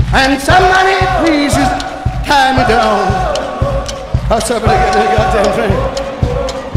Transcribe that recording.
And somebody please just tie me down. I'll stop it again, goddamn thing.